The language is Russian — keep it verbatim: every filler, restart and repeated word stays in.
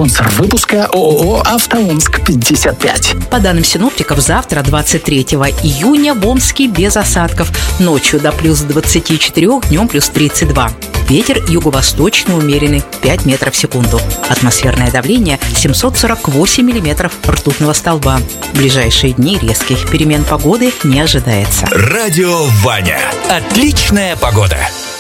Спонсор выпуска ООО «АвтоОмск пятьдесят пять». По данным синоптиков, завтра, двадцать третьего июня, в Омске без осадков. Ночью до плюс двадцать четыре, днем плюс тридцать два. Ветер юго-восточный умеренный пять метров в секунду. Атмосферное давление семьсот сорок восемь миллиметров ртутного столба. В ближайшие дни резких перемен погоды не ожидается. Радио Ваня. Отличная погода.